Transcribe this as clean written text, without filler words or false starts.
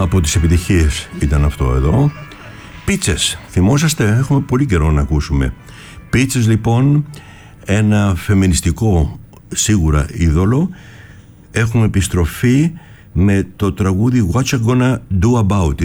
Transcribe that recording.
Από τις επιτυχίες ήταν αυτό εδώ. Πίτσες, θυμόσαστε, έχουμε πολύ καιρό να ακούσουμε. Πίτσες λοιπόν, ένα φεμινιστικό σίγουρα είδωλο. Έχουμε επιστροφή με το τραγούδι What You Gonna Do About It.